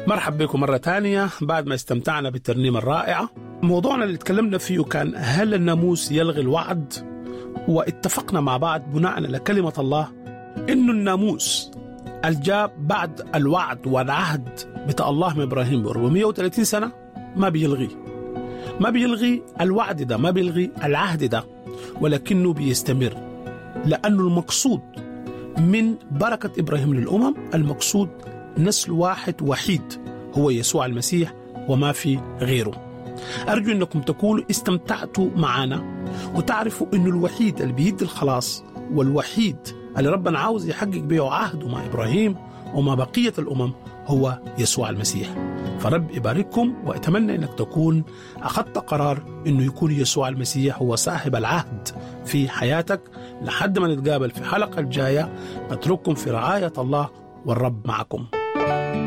مرحب بكم مرة تانية بعد ما استمتعنا بالترنيمة الرائعة. موضوعنا اللي اتكلمنا فيه كان هل الناموس يلغي الوعد؟ واتفقنا مع بعض بناء على كلمة الله إنه الناموس الجاب بعد الوعد والعهد بتاع الله من إبراهيم ب 430 سنة ما بيلغي الوعد ده، ما بيلغي العهد ده، ولكنه بيستمر، لأنه المقصود من بركة إبراهيم للأمم المقصود نسل واحد وحيد هو يسوع المسيح وما في غيره. أرجو أنكم تكونوا استمتعتوا معنا وتعرفوا أنه الوحيد اللي بيدي الخلاص والوحيد اللي ربنا عاوز يحقق به عهده مع إبراهيم ومع بقية الأمم هو يسوع المسيح. فرب يبارككم، وأتمنى أنك تكون أخذت قرار أنه يكون يسوع المسيح هو صاحب العهد في حياتك. لحد ما نتقابل في حلقة الجاية، أترككم في رعاية الله والرب معكم.